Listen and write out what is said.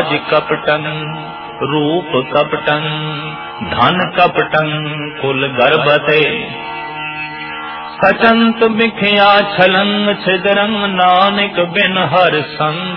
काज कपटन रूप कपटन धन कपटन कुल गर्भते सचंत मिखिया छलंग छिदरंग नानक बिन हर संग